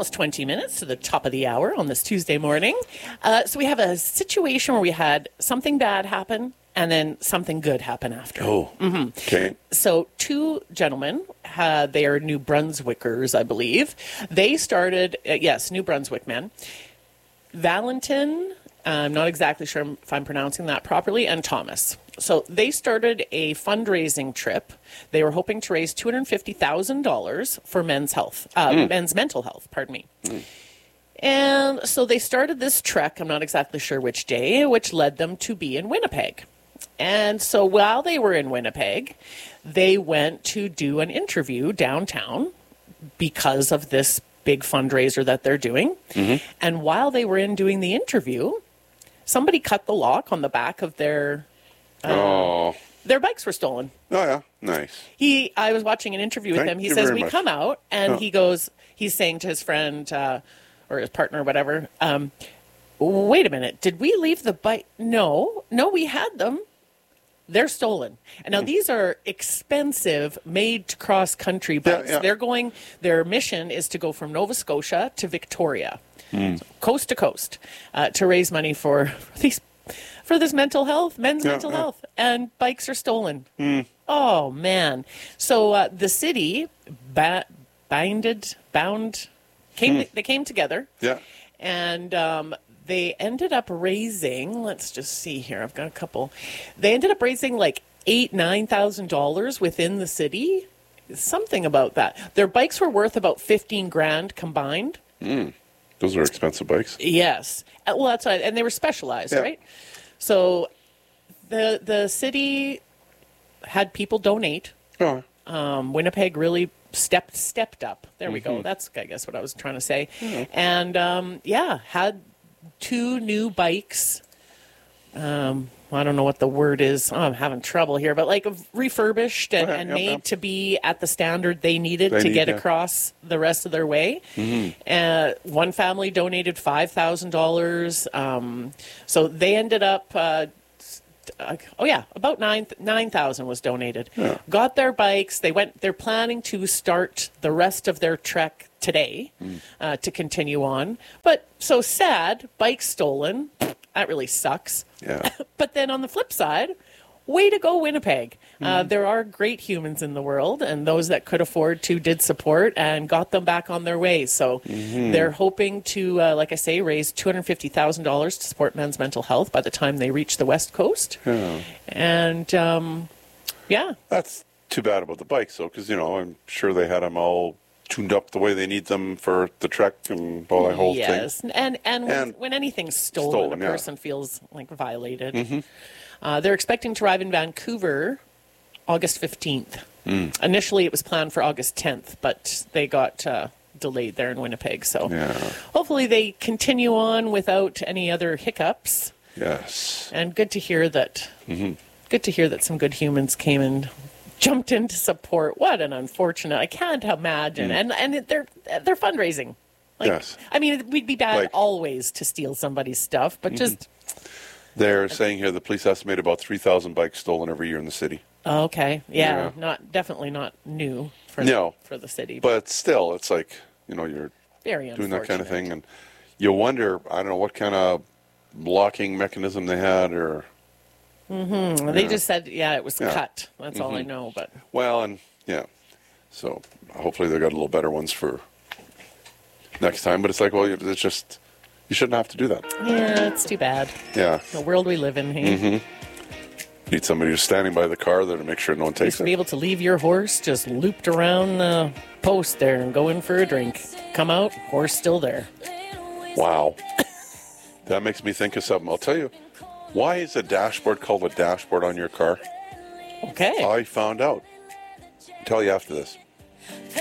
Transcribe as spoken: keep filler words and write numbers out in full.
almost twenty minutes to the top of the hour on this Tuesday morning. Uh, so we have a situation where we had something bad happen and then something good happen after. Oh, mm-hmm. Okay. So two gentlemen, uh, they are New Brunswickers, I believe. They started, uh, yes, New Brunswick men. Valentin, I'm not exactly sure if I'm pronouncing that properly, and Thomas. So they started a fundraising trip. They were hoping to raise two hundred fifty thousand dollars for men's health, uh, mm. men's mental health, pardon me. Mm. And so they started this trek, I'm not exactly sure which day, which led them to be in Winnipeg. And so while they were in Winnipeg, they went to do an interview downtown because of this big fundraiser that they're doing. Mm-hmm. And while they were in doing the interview, somebody cut the lock on the back of their uh, oh. their bikes were stolen. Oh yeah, nice. He I was watching an interview with Thank him. He you says very we much. come out and oh. he goes he's saying to his friend uh, or his partner or whatever, um, wait a minute, did we leave the bike? No, no, we had them. They're stolen. And now mm. these are expensive, made to cross country bikes. Yeah, yeah. They're going, their mission is to go from Nova Scotia to Victoria, mm. so coast to coast, uh, to raise money for these, for this mental health, men's yeah, mental yeah. health. And bikes are stolen. Mm. Oh, man. So uh, the city ba- binded, bound, came, mm. they came together. Yeah. And um, they ended up raising, let's just see here, I've got a couple. They ended up raising like eight, nine thousand dollars within the city. Something about that. Their bikes were worth about fifteen grand combined. Mm. Those are expensive bikes. Yes. Uh, Well, that's right. And they were specialized, Yeah. right? So the the city had people donate. Oh. Um, Winnipeg really stepped stepped up. There we Mm-hmm. go. That's, I guess, what I was trying to say. Mhm. And, um, yeah, had two new bikes. Um, I don't know what the word is. Oh, I'm having trouble here. But, like, refurbished and, Okay, and yep, made yep. to be at the standard they needed They to need, get yeah. across the rest of their way. Mm-hmm. Uh, one family donated five thousand dollars. Um, so they ended up... Uh, Uh, oh yeah, about nine nine thousand was donated. Yeah. Got their bikes. They went. They're planning to start the rest of their trek today Mm. uh, to continue on. But so sad, bikes stolen. That really sucks. Yeah. But then on the flip side, way to go, Winnipeg. Mm. Uh, there are great humans in the world, and those that could afford to did support and got them back on their way. So Mm-hmm. they're hoping to, uh, like I say, raise two hundred fifty thousand dollars to support men's mental health by the time they reach the West Coast. Yeah. And, um, yeah. That's too bad about the bikes, though, because, you know, I'm sure they had them all tuned up the way they need them for the trek and all that whole yes. thing. And, and, when, And when anything's stolen, stolen, a yeah. person feels like violated. Mm-hmm. Uh, they're expecting to arrive in Vancouver August fifteenth. Mm. Initially, it was planned for August tenth, but they got uh, delayed there in Winnipeg. So Yeah. hopefully they continue on without any other hiccups. Yes. And good to hear that. Mm-hmm. Good to hear that some good humans came and jumped in to support. What an unfortunate! I can't imagine. Mm. And and they're they're fundraising. Like, Yes. I mean, we'd be bad Like- always to steal somebody's stuff, but just They're saying here the police estimate about three thousand bikes stolen every year in the city. oh, okay, yeah, Yeah. not definitely not new for No. the, for the city, But still, it's like, you know, you're very doing that kind of unfortunate. thing. And you wonder, I don't know, what kind of blocking mechanism they had or... Mm-hmm. They Yeah. just said, yeah, it was Yeah. cut. That's all I Mhm. know. But Well, and, yeah. So hopefully they got a little better ones for next time. But it's like, well, it's just... You shouldn't have to do that. yeah, it's too bad. Yeah. The world we live in. Hey? Mm-hmm. Need somebody who's standing by the car there to make sure no one Used takes to be it. able to leave your horse just looped around the post there and go in for a drink. Come out, horse still there. Wow. That makes me think of something. I'll tell you, why is a dashboard called a dashboard on your car? Okay. I found out. I'll tell you after this.